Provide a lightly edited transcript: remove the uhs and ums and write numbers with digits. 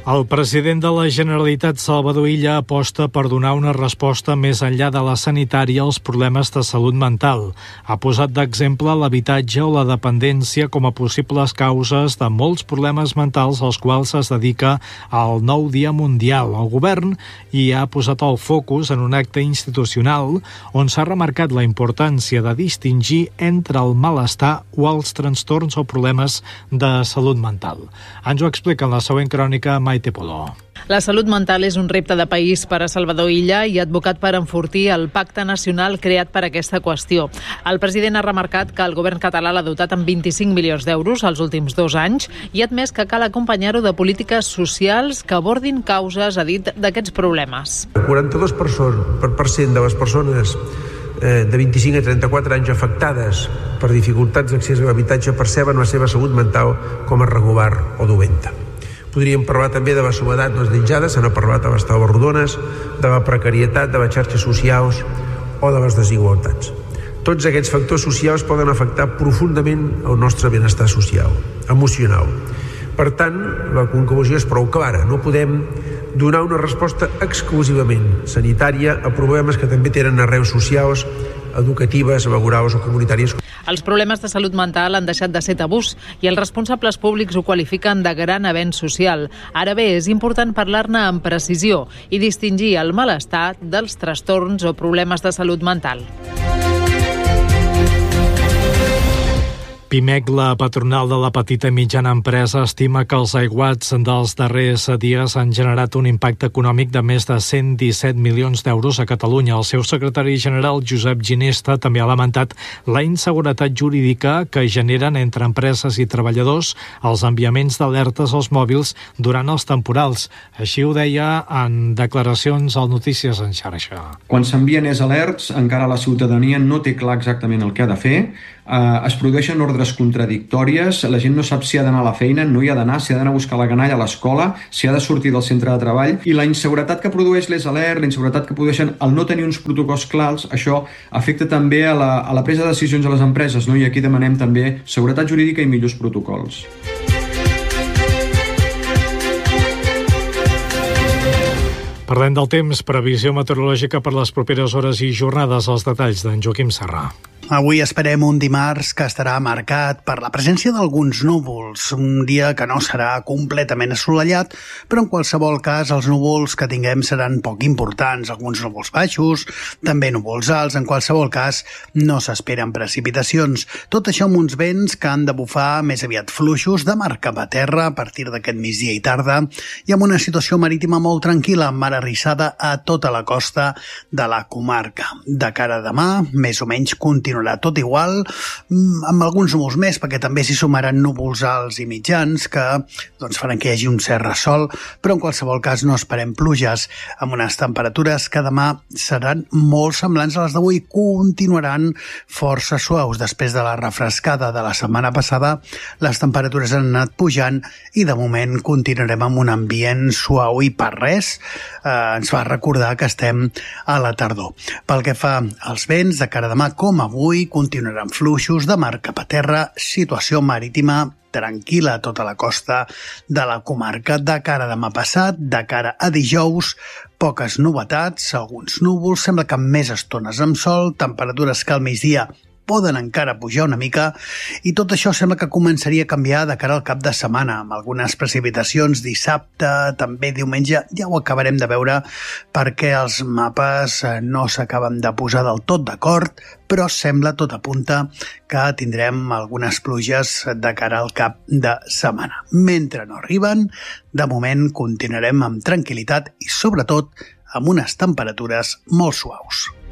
El president de la Generalitat, Salvador Illa, aposta per donar una resposta més enllà de la sanitària als problemes de salut mental. Ha posat d'exemple l'habitatge o la dependència com a possibles causes de molts problemes mentals als quals es dedica al 9 Dia Mundial. El govern hi ha posat el focus en un acte institucional on s'ha remarcat la importància de distingir entre el malestar o els trastorns o problemes de salut mental. Ens ho explica en la següent crònica Maite Poló. La salut mental és un repte de país per a Salvador Illa i ha advocat per enfortir el pacte nacional creat per aquesta qüestió. El president ha remarcat que el govern català l'ha dotat amb 25 milions d'euros els últims 2 anys i ha admès que cal acompanyar-ho de polítiques socials que abordin causes, ha dit, d'aquests problemes. El 42% de les persones de 25 a 34 anys afectades per dificultats d'accés a l'habitatge perceben la seva salut mental com a regular o dolenta. Podríem parlar també de la soledat no desitjada, se n'ha parlat a les taules rodones, de la precarietat, de les xarxes socials o de les desigualtats. Tots aquests factors socials poden afectar profundament el nostre benestar social, emocional. Per tant, la conclusió és prou clara. No podem donar una resposta exclusivament sanitària a problemes que també tenen arrels socials, educatives, laborals o comunitàries. Els problemes de salut mental han deixat de ser tabús i els responsables públics ho qualifiquen de gran avenç social. Ara bé, és important parlar-ne amb precisió i distingir el malestar dels trastorns o problemes de salut mental. Pimec, la patronal de la petita i mitjana empresa, estima que els aiguats dels darrers dies han generat un impacte econòmic de més de 117 milions d'euros a Catalunya. El seu secretari general, Josep Ginesta, també ha lamentat la inseguretat jurídica que generen entre empreses i treballadors els enviaments d'alertes als mòbils durant els temporals. Així ho deia en declaracions al Notícies en xarxa. Quan s'envien alerts, encara la ciutadania no té clar exactament el que ha de fer. Es produeixen ordres contradictòries, la gent no sap si ha d'anar a la feina, no hi ha d'anar, si ha d'anar a buscar la canalla a l'escola, si ha de sortir del centre de treball, i la inseguretat que produeix l'alert, la inseguretat que produeixen el no tenir uns protocols clars, això afecta també a la presa de decisions a les empreses, no? I aquí demanem també seguretat jurídica i millors protocols. Parlem del temps, previsió meteorològica per les properes hores i jornades, els detalls d'en Joaquim Serra. Avui esperem un dimarts que estarà marcat per la presència d'alguns núvols, un dia que no serà completament assolellat, però en qualsevol cas els núvols que tinguem seran poc importants, alguns núvols baixos, també núvols alts, en qualsevol cas no s'esperen precipitacions. Tot això amb uns vents que han de bufar més aviat fluixos de mar cap a terra a partir d'aquest migdia i tarda i amb una situació marítima molt tranquil·la, amb mar arrissada a tota la costa de la comarca. De cara a demà, més o menys continuarà tot igual, amb alguns núvols més, perquè també s'hi sumaran núvols alts i mitjans que faran que hi hagi un cert ressol, però en qualsevol cas no esperem pluges, amb unes temperatures que demà seran molt semblants a les d'avui, continuaran força suaus. Després de la refrescada de la setmana passada, les temperatures han anat pujant i de moment continuarem amb un ambient suau i per res ens fa recordar que estem a la tardor. Pel que fa als vents, de cara a demà com avui, continuaran fluixos de mar cap a terra, situació marítima tranquil·la a tota la costa de la comarca. De cara a demà passat, de cara a dijous, poques novetats, alguns núvols, sembla que amb més estones amb sol, temperatures que al migdia poden encara pujar una mica i tot això sembla que començaria a canviar de cara al cap de setmana, amb algunes precipitacions dissabte, també diumenge, ja ho acabarem de veure perquè els mapes no s'acaben de posar del tot d'acord, però sembla, tot apunta, que tindrem algunes pluges de cara al cap de setmana. Mentre no arriben, de moment continuarem amb tranquil·litat i sobretot amb unes temperatures molt suaus.